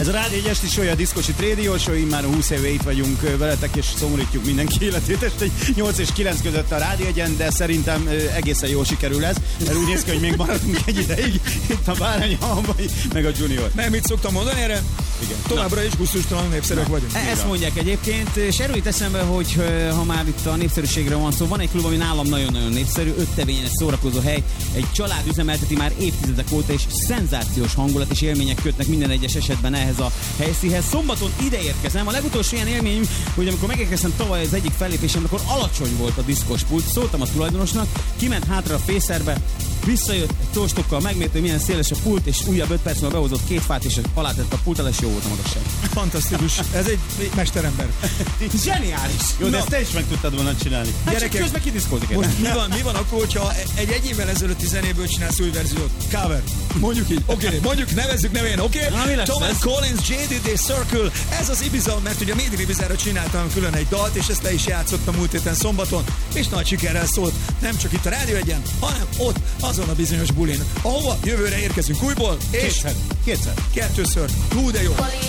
a Rádió 1 Esti Show, a Diszkosi Radio Show, immár 20 éve itt vagyunk veletek, és szomorítjuk mindenki életét. Este 8 és 9 között a Rádió 1-en, de szerintem egészen jól sikerül ez, mert úgy néz ki, hogy még maradunk egy ideig. Itt a Bárány Albai, meg a Junior. Nem, mit szoktam mondani erre? Igen. Továbbra is gusztustalan népszerűek vagyunk. Ezt mondják egyébként, és erről itt eszembe, hogy ha már itt a népszerűségre van szó, van egy klub, ami nálam nagyon-nagyon népszerű, 5 tevényes szórakozó hely, egy család üzemelteti már évtizedek óta, és szenzációs hangulat és élmények kötnek minden egyes esetben ehhez a helyszínhez. Szombaton ide érkezem. A legutolsó ilyen élmény, hogy amikor megérkeztem tavaly az egyik fellépésem, akkor alacsony volt a diszkos pult, szóltam a tulajdonosnak, kiment hátra a fészerbe, visszajött egy tóstokkal, megmérte, hogy milyen széles a pult, és újabb 5 perc múlva behozott 2 fát, és alá tett a pult, és jó volt a magasság. Fantasztikus. Ez egy mesterember. Zseniális! Jó, de ezt te is meg tudtad volna csinálni. Hát Gyerekek, csak közben kidiszkózik. Most mi van akkor, hogyha egy évvel ezelőtti zenéből csinálsz új verziót? Cover. Mondjuk így. Oké, mondjuk nevezzük nevén, oké? Na, mi lesz Thomas ez? Collins, JDD Circle. Ez az Ibiza, mert ugye a Made in Ibizára csináltam külön egy dalt, és ezt le is játszottam múlt héten szombaton, és nagy sikerrel szólt. Nem csak itt a Rádió 1-en, hanem ott, azon a bizonyos bulin, ahova jövőre érkezünk újból, és Kétszer. kettőször. Hú, de jó.